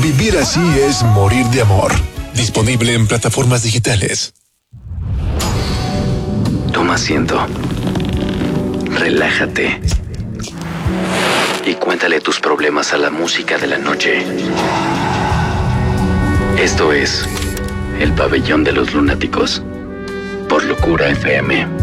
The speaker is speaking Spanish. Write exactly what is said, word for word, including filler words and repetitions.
Vivir así es morir de amor. Disponible en plataformas digitales. Toma asiento. Relájate. Y cuéntale tus problemas a la música de la noche. Esto es El Pabellón de los Lunáticos por Locura F M.